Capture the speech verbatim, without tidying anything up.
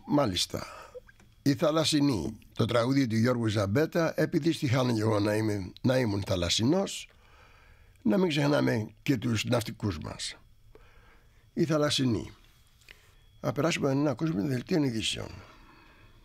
Μάλιστα. Η Θαλασσινή, το τραγούδι του Γιώργου Ζαμπέτα, επειδή στιχάνω εγώ να, είμαι, να ήμουν θαλασσινός, να μην ξεχνάμε και τους ναυτικούς μας. Η Θαλασσινή. Να περάσουμε να ακούσουμε δελτίο ειδήσεων.